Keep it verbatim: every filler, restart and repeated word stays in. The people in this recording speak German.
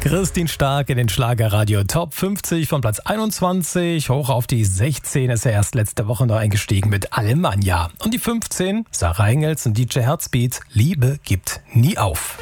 Christine Stark in den Schlagerradio Top fünfzig von Platz einundzwanzig. Hoch auf die sechzehn ist er erst letzte Woche neu eingestiegen mit Alemannia. Und die fünfzehn, Sarah Engels und D J Herzbeat, Liebe gibt nie auf.